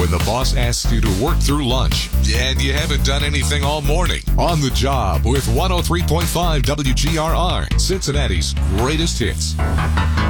when the boss asks you to work through lunch and you haven't done anything all morning. On the Job with 103.5 WGRR, Cincinnati's greatest hits.